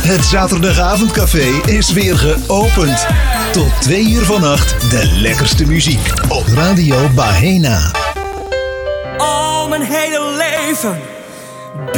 Het zaterdagavondcafé is weer geopend. Tot 2 uur vannacht de lekkerste muziek op Radio Bahena. Al mijn hele leven